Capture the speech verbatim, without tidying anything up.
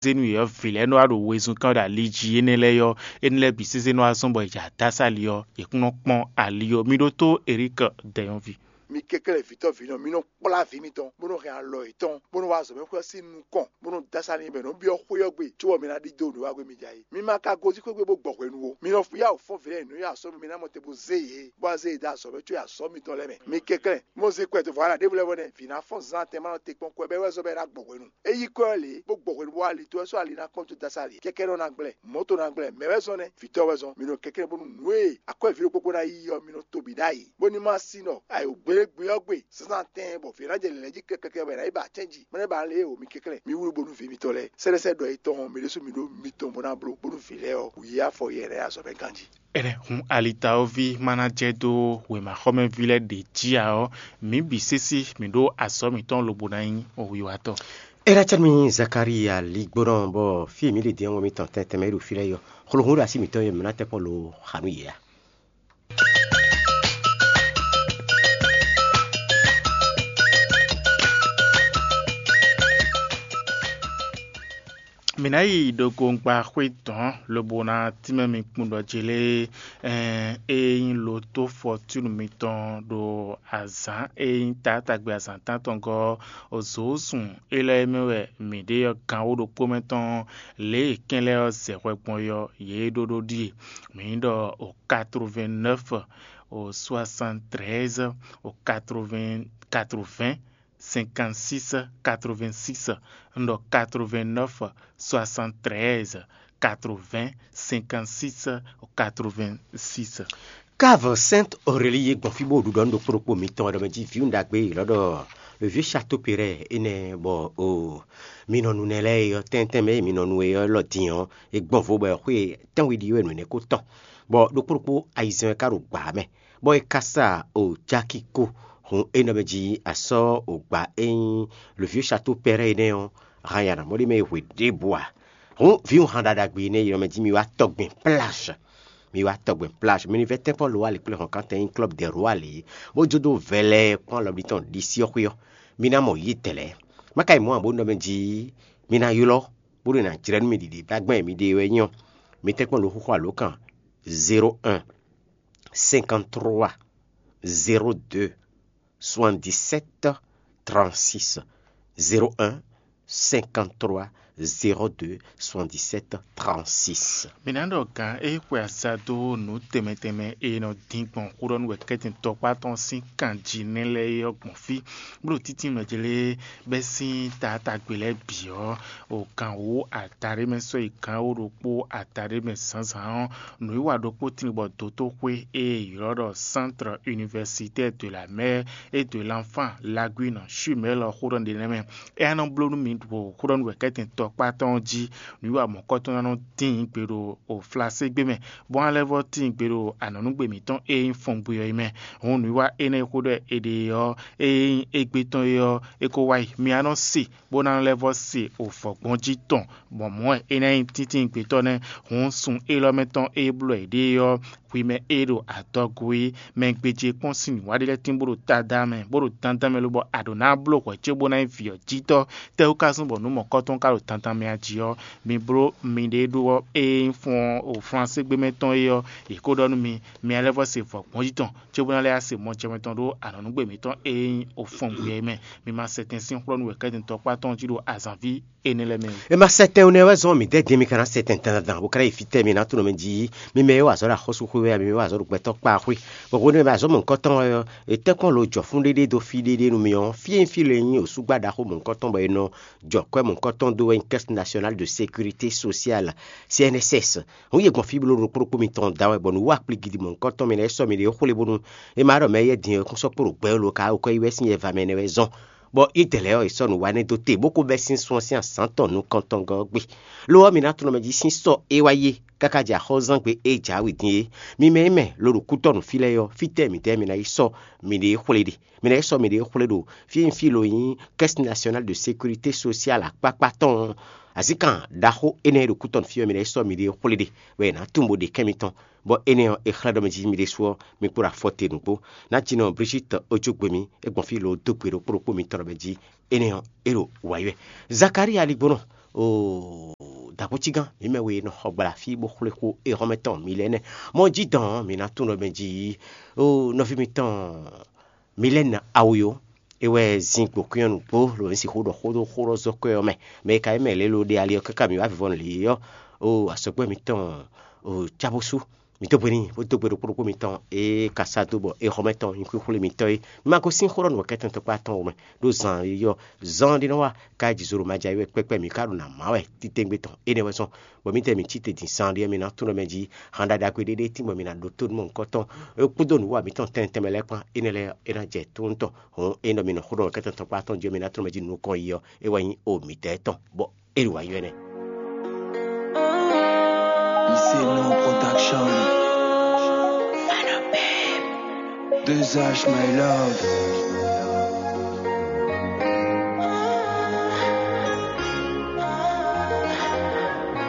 zenu yo vile no ado wezu kan da liji enele yo enele bisese no asombo ja dasali yo ekuno pon ali yo mi do to Eric Deyonvi mi kekele vito vino mi no kpola vi mi ton bono re alo iton bono wa zo me ko si nu kon bono dasani be no bi o koyo gbe ti wo mi na di do no wa gbe mi jai mi ma ka gozi ko gbe bo gbogbo enu wo mi no fu ya o fo vile nu ya so mi na mo te bo zeye bo ze da so be tu ya so mi ton le me mi kekele mo ze ko to voilà de vle wona vina fo zan te ma te pon ko be we zo be ra gbogbo enu eyi ko le bo gbogbo enu wa li to so ali na kon to dasali kekele na gble moto na gble me we zo ne vito we zo mi no kekele bono nwe akọ vile popo na yi yo mi no tobi dai boni ma si no ai o gbe gbe ogbe sisan ten bo fi raje le ji keke be ra iba change mo ne ba le o mi kekele mi wuru bonu fi mi tole sele se do iton mi le so mi do mi ton bona bro bonu fi le o ya fo yere aso be kanji ere hun alita ovi manager do we ma home vile de jia o mi bisisi mi do aso mi ton lobona yin o wi wato era charmi Zakaria ligboron bo fi mi le de won mi ton tete me ru fi le yo kholo hu ra si mi ton ye mena te po lo khanu ya Minai do gongba kweton le bona time mi kundo jele eh e lo to fortune mi ton do azan e tata gbe azan tanton go ozosun ele mewe mi de yo kan o do pometon le kenle o se repon yo ye dodo di mi do au quatre-vingt-neuf au soixante-treize au quatre-vingts quatre-vingts cinquante-six quatre-vingt-six ndo quatre-vingt-neuf soixante-treize quatre-vingts cinquante-six quatre-vingt-six Cave Sainte Aurélie Gonfibo du don do propos miton do di fiunda gbe lodo le vieux château Perret ene bo o minonu nele yo tenteme minonu yo lotian e gbonfo bo hwe tan wi di we ne ko tan bo do propos aizan karo gba me bo e kasa o jakiko on enobeji aso ogba en le vieux château Perret ne on rayana modi me we de bois on vi on handa dagbe ne yo me di mi wa togbin plage mi wa togbin plage mi ve tempo lo ale ple quand un club de roali o jodo vele quand l'habitant d'ici yo mi na mo yitele makai mo abo no me di mi na yulo buru na jiran mi di dagbe mi de we yon mi tempo lo ho lo kan zéro un cinquante-trois zéro deux soixante-dix-sept trente-six zéro un cinquante-trois zéro deux soixante-dix-sept trente-six. Minando kan e kwa sado no temeteme e no dinkon kuron we ketin tokpa ton sin kanji nele yo konfi bro titi mejele besin tata gbele bio o kan wo atare me so e kan o ropo atare me sansan no iwa dopo tinbo toto kwe e yoro centre universitaire de la mer et de l'enfant Lagune Chumel kuron de neme e anon blonu mi do kuron we ketin tokpa ton ji no iwa mo koton no tin pero o flase gbeme bon level tin pero anonu gbemi ton e fon buyo ime on wa ene ko de ede yo e egbeton yo e ko wai mi anon si bon level si o fogbon ji ton bon mo ene tin peton ne on sun e lo meton e blo ede yo wi me ero atogui me gbeje konsin wa de tin buru tadame buru tantame lo bo adona blo ko che bona fio jito te o kasun bo no mo koton karo tantame ajio mi bro mi de do e fon o français gbe meton yo e ko donu mi mi level se fo pon jiton che bona le ase mo che meton do anonu gbe mi ton e o fon buye me mi ma certain sin kro nu we kadin to pa ton jiro azanvi enele me e ma certain ne wa zo mi de de mi kana certain tan dan bo kra ifite mi na to no me di mi me wa zo la khosu ko we mi wa zo gbe to pa kwi bo ko ne ba zo mo nkan ton e te kon lo jo fun dede do fi dede nu mi on fi en fi le yin o su gbada ko mo nkan ton bo eno jo ko mo nkan ton do en caisse nationale de sécurité sociale C N S S on ye gon fi blo ro pro mi ton da we bo nu wa pli gidi mo nkan ton mi na so mi de ko le bonu e ma ro me ye din ko so pro gbe lo ka o ko iwe sin ye va me ne we zon bo itele o so nu wa ne do te boko be sin so sin santon nu kanton go gbe lo mi na to no me di sin so e waye kakaja hozan pe e ja wi din mi me me lo ru kutonu file yo fite mi te mi na iso mi de khuledi mi na iso mi de khuledo fi en filo yin caisse nationale de sécurité sociale akpapaton asikan daho ene ru kuton fi mi na iso mi de khuledi we na tumbo de kemiton bo ene e khlado me ji mi de so mi pura fote nu po na chino Brigitte ojogbemi e gbon fi lo dopero pro po mi toro be ji ene ero waye Zakaria ligbono o kapotigan mi me we no hogbala fi bo khule ko e remeton milene mo di dan mi na tuno benji o no fi mi tan milene awyo ewe zinko kuyanu po lo nsi hodo hodo hodo zoko me me ka me le lo de ali o kaka mi wa vivon li yo o asogbe mi tan o chabosu mi to boni o to bero ko mi tan e kasado bo e remeton inku khule mi toy ma ko sin horon waketan to pa tan o me do zan yo zan di no wa ka jizuru maja iwe pepe mi karu na mawe titengbe ton ene weson bo mi te mi tite di sandi mi na tuno meji handa da kwede de timo mi na do tout mon koton e kudo nu wa mi ton ten temele pa ene le ena je tonto on eno mi no horon waketan to pa ton je mi na tuno meji nu kon yo e wa yin o mi te ton bo eri wa yo ene Ici no production. Deux H my love.